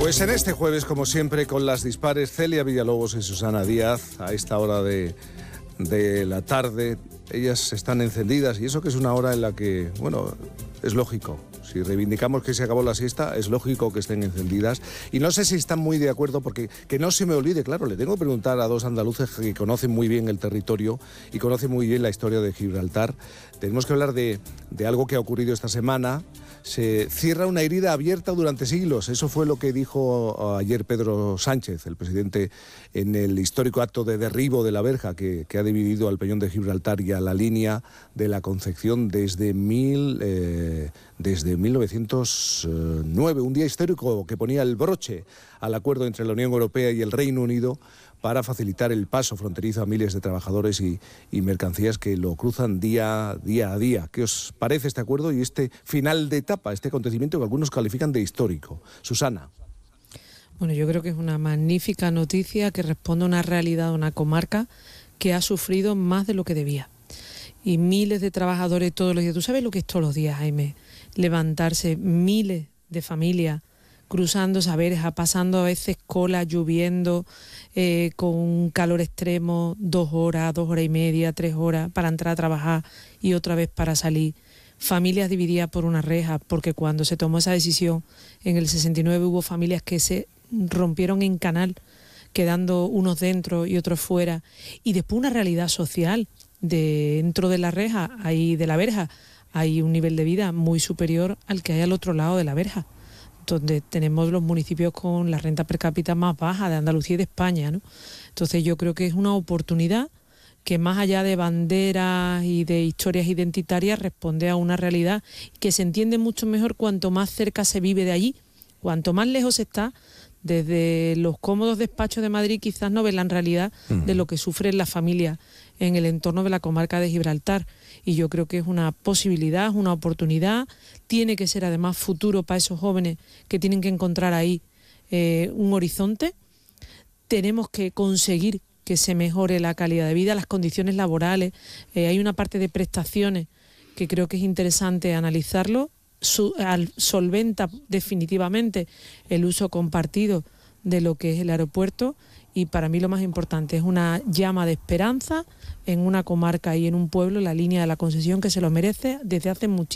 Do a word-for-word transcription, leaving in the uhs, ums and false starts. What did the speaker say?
Pues en este jueves, como siempre, con las dispares Celia Villalobos y Susana Díaz, a esta hora de, de la tarde, ellas están encendidas y eso que es una hora en la que, bueno, es lógico. Si reivindicamos que se acabó la siesta, es lógico que estén encendidas. Y no sé si están muy de acuerdo, porque que no se me olvide, claro, le tengo que preguntar a dos andaluces que conocen muy bien el territorio y conocen muy bien la historia de Gibraltar. Tenemos que hablar de, de algo que ha ocurrido esta semana. Se cierra una herida abierta durante siglos. Eso fue lo que dijo ayer Pedro Sánchez, el presidente, en el histórico acto de derribo de la verja que, que ha dividido al Peñón de Gibraltar y a la línea de la Concepción desde, mil, eh, desde mil novecientos nueve. Un día histórico que ponía el broche al acuerdo entre la Unión Europea y el Reino Unido para facilitar el paso fronterizo a miles de trabajadores y, y mercancías que lo cruzan día, día a día. ¿Qué os parece este acuerdo y este final de etapa, este acontecimiento que algunos califican de histórico? Susana. Bueno, yo creo que es una magnífica noticia que responde a una realidad de una comarca que ha sufrido más de lo que debía. Y miles de trabajadores todos los días. ¿Tú sabes lo que es todos los días, Jaime? Levantarse miles de familias cruzando esa verja, pasando a veces cola, lloviendo, eh, con un calor extremo, dos horas, dos horas y media, tres horas para entrar a trabajar y otra vez para salir. Familias divididas por una reja, porque cuando se tomó esa decisión en el sesenta y nueve hubo familias que se rompieron en canal, quedando unos dentro y otros fuera. Y después una realidad social. Dentro de la reja, ahí de la verja, hay un nivel de vida muy superior al que hay al otro lado de la verja, donde tenemos los municipios con la renta per cápita más baja de Andalucía y de España, ¿no? Entonces yo creo que es una oportunidad que más allá de banderas y de historias identitarias responde a una realidad que se entiende mucho mejor cuanto más cerca se vive de allí, cuanto más lejos está. Desde los cómodos despachos de Madrid quizás no ven la realidad de lo que sufren las familias en el entorno de la comarca de Gibraltar. Y yo creo que es una posibilidad, es una oportunidad. Tiene que ser además futuro para esos jóvenes que tienen que encontrar ahí eh, un horizonte. Tenemos que conseguir que se mejore la calidad de vida, las condiciones laborales. Eh, hay una parte de prestaciones que creo que es interesante analizarlo. Su, al, solventa definitivamente el uso compartido de lo que es el aeropuerto y para mí lo más importante es una llama de esperanza en una comarca y en un pueblo, la línea de la Concesión, que se lo merece desde hace muchísimo